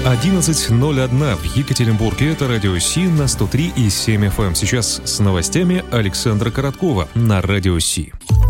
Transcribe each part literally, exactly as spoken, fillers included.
одиннадцать ноль один в Екатеринбурге. Это Радио Си на сто три и семь эф эм. Сейчас с новостями Александра Короткова на Радио Си.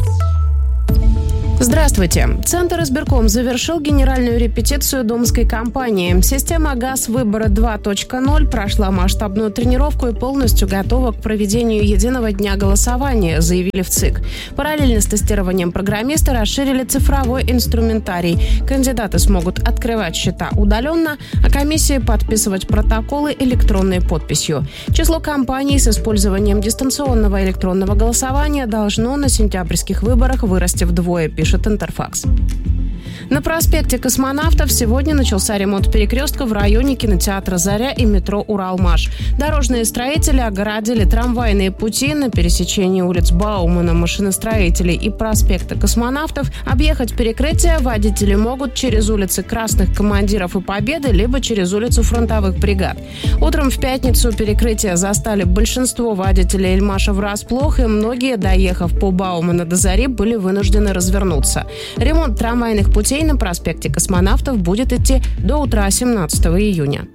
Здравствуйте. Центр избирком завершил генеральную репетицию домской кампании. Система «Газвыборы два точка ноль» прошла масштабную тренировку и полностью готова к проведению единого дня голосования, заявили в ЦИК. Параллельно с тестированием программисты расширили цифровой инструментарий. Кандидаты смогут открывать счета удаленно, а комиссии подписывать протоколы электронной подписью. Число кампаний с использованием дистанционного электронного голосования должно на сентябрьских выборах вырасти вдвое, пишет Интерфакс. На проспекте Космонавтов сегодня начался ремонт перекрестка в районе кинотеатра «Заря» и метро «Уралмаш». Дорожные строители огородили трамвайные пути на пересечении улиц Баумана, машиностроителей и проспекта Космонавтов. Объехать перекрытие водители могут через улицы Красных Командиров и Победы, либо через улицу Фронтовых бригад. Утром в пятницу перекрытие застали большинство водителей Эльмаша врасплох, и многие, доехав по Баумана до Зари, были вынуждены развернуться. Ремонт трамвайных путей на проспекте Космонавтов будет идти до утра семнадцатого июня.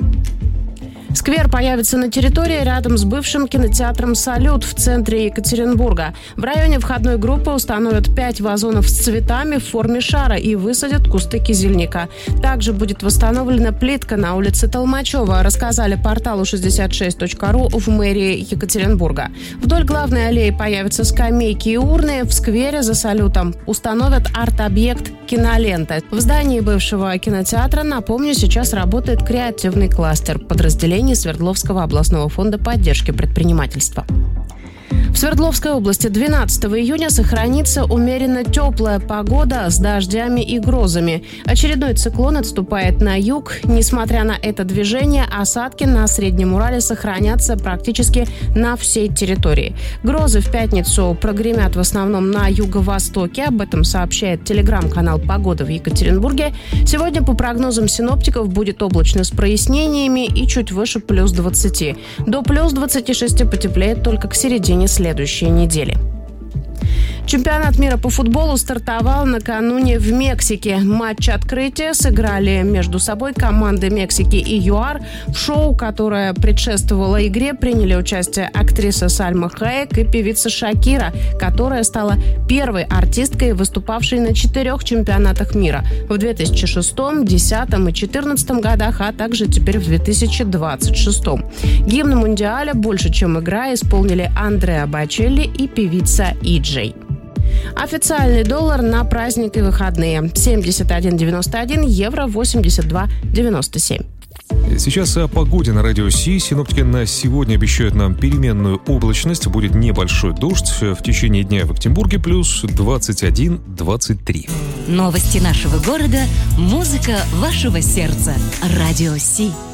Сквер появится на территории рядом с бывшим кинотеатром «Салют» в центре Екатеринбурга. В районе входной группы установят пять вазонов с цветами в форме шара и высадят кусты кизильника. Также будет восстановлена плитка на улице Толмачева, рассказали порталу шестьдесят шесть точка ру в мэрии Екатеринбурга. Вдоль главной аллеи появятся скамейки и урны. В сквере за «Салютом» установят арт-объект «Кинолента». В здании бывшего кинотеатра, напомню, сейчас работает креативный кластер подразделения Свердловского областного фонда поддержки предпринимательства. В Свердловской области двенадцатого июня сохранится умеренно теплая погода с дождями и грозами. Очередной циклон отступает на юг. Несмотря на это движение, осадки на Среднем Урале сохранятся практически на всей территории. Грозы в пятницу прогремят в основном на юго-востоке. Об этом сообщает телеграм-канал «Погода» в Екатеринбурге. Сегодня, по прогнозам синоптиков, будет облачно с прояснениями и чуть выше плюс двадцати. До плюс двадцати шести потеплеет только к середине следующей недели. Чемпионат мира по футболу стартовал накануне в Мексике. Матч открытия сыграли между собой команды Мексики и ЮАР. В шоу, которое предшествовало игре, приняли участие актриса Сальма Хайек и певица Шакира, которая стала первой артисткой, выступавшей на четырех чемпионатах мира в две тысячи шестом, две тысячи десятом и две тысячи четырнадцатом годах, а также теперь в две тысячи двадцать шестом. Гимн Мундиаля «Больше, чем игра» исполнили Андреа Бочелли и певица Иджей. Официальный доллар на праздник и выходные: семьдесят один девяносто один, евро восемьдесят два девяносто семь. Сейчас о погоде на Радио Си. Синоптики на сегодня обещают нам переменную облачность. Будет небольшой дождь. В течение дня в Екатеринбурге плюс двадцать один - двадцать три. Новости нашего города, музыка вашего сердца. Радио Си.